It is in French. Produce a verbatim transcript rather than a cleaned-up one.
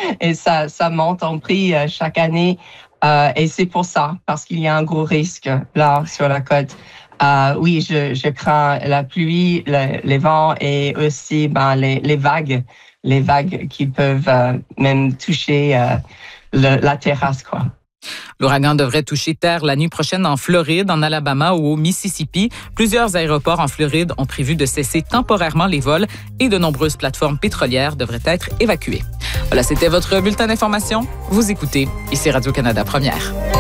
et ça, ça monte en prix euh, chaque année. Euh, et c'est pour ça, parce qu'il y a un gros risque là sur la côte. Euh, oui, je, je crains la pluie, le, les vents et aussi ben, les, les vagues, les vagues qui peuvent euh, même toucher euh, le, la terrasse, quoi. L'ouragan devrait toucher terre la nuit prochaine en Floride, en Alabama ou au Mississippi. Plusieurs aéroports en Floride ont prévu de cesser temporairement les vols et de nombreuses plateformes pétrolières devraient être évacuées. Voilà, c'était votre bulletin d'information. Vous écoutez, ici Radio-Canada Première.